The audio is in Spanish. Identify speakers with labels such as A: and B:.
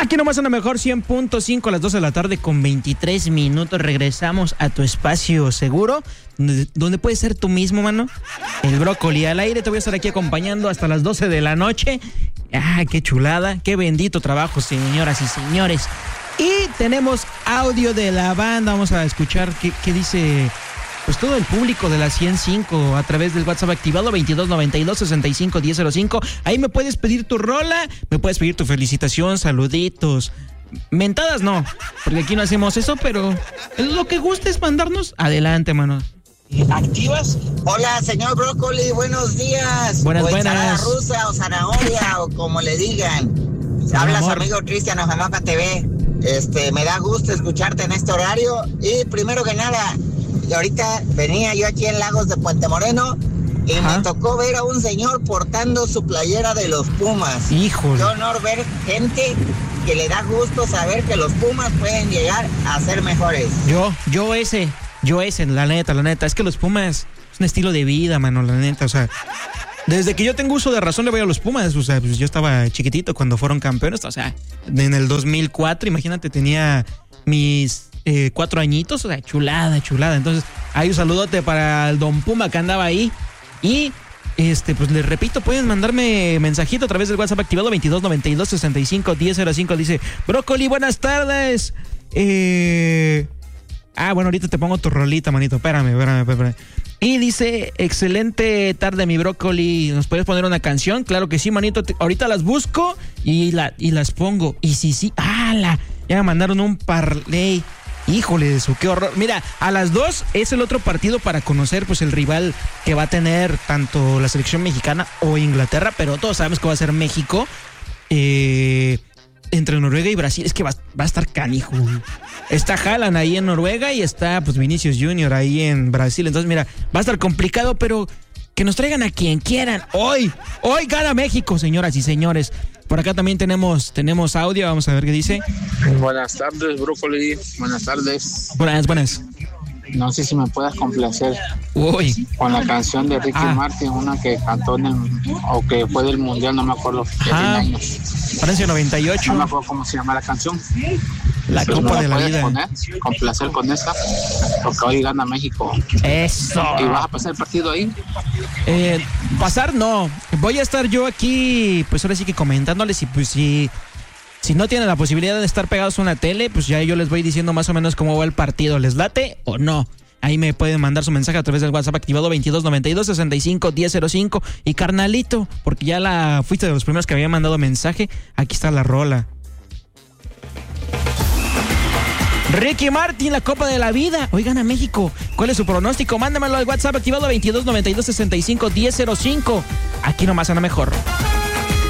A: Aquí nomás a lo mejor 100.5 a las 12 de la tarde con 23 minutos. Regresamos a tu espacio seguro, donde puedes ser tú mismo, mano. El Brócoli al aire. Te voy a estar aquí acompañando hasta las 12 de la noche. Ah, qué chulada, qué bendito trabajo, señoras y señores. Y tenemos audio de la banda. Vamos a escuchar qué dice pues todo el público de la 105 a través del WhatsApp activado 2292-651005. Ahí me puedes pedir tu rola, me puedes pedir tu felicitación, saluditos. Mentadas no, porque aquí no hacemos eso, pero lo que gustes mandarnos, adelante, mano.
B: ¿Activas? Hola, señor Brócoli, buenos días.
A: Buenas.
B: Ensalada rusa o zanahoria o como le digan. Habla su amigo Cristian Ojamaca TV. Me da gusto escucharte en este horario. Y primero que nada, ahorita venía yo aquí en Lagos de Puente Moreno y me tocó ver a un señor portando su playera de los Pumas.
A: Híjole.
B: Qué honor ver gente que le da gusto saber que los Pumas pueden llegar a ser mejores.
A: Yo ese, la neta, es que los Pumas es un estilo de vida, mano, la neta, o sea, desde que yo tengo uso de razón le voy a los Pumas, o sea, pues yo estaba chiquitito cuando fueron campeones, o sea, en el 2004, imagínate, tenía mis 4 añitos, o sea, chulada, entonces, hay un saludote para el Don Puma que andaba ahí, y pues les repito, pueden mandarme mensajito a través del WhatsApp activado 2292-651005. Dice, Brócoli, buenas tardes. Bueno, ahorita te pongo tu rolita, manito. Espérame. Y dice, excelente tarde, mi Brócoli. ¿Nos puedes poner una canción? Claro que sí, manito. Ahorita las busco y las pongo. Y sí, ¡ala! Ya me mandaron un parlay. Híjole de eso, qué horror. Mira, a las 2 es el otro partido para conocer pues el rival que va a tener tanto la selección mexicana o Inglaterra, pero todos sabemos que va a ser México. Entre Noruega y Brasil, es que va a estar canijo. Está Haaland ahí en Noruega y está pues Vinicius Junior ahí en Brasil. Entonces, mira, va a estar complicado, pero que nos traigan a quien quieran. Hoy gana México, señoras y señores. Por acá también tenemos audio, vamos a ver qué dice.
C: Buenas tardes, Brócoli. Buenas tardes.
A: Buenas.
C: No sé si me puedas complacer con la canción de Ricky Martin, una que cantó o que fue del Mundial, no me acuerdo, que tiene años.
A: Francia 98.
C: No me acuerdo cómo se llama la canción.
A: La Copa de la Vida.
C: Complacer con esa, porque hoy gana México.
A: Eso.
C: ¿Y vas a pasar el partido ahí?
A: Pasar no. Voy a estar yo aquí, pues ahora sí que comentándoles y pues si no tienen la posibilidad de estar pegados a una tele, pues ya yo les voy diciendo más o menos cómo va el partido. ¿Les late o no? Ahí me pueden mandar su mensaje a través del WhatsApp activado 2292-651005. Y carnalito, porque ya fuiste de los primeros que había mandado mensaje, aquí está la rola. Ricky Martin, la Copa de la Vida. Hoy gana México. ¿Cuál es su pronóstico? Mándamelo al WhatsApp activado 2292-651005. Aquí nomás a lo mejor.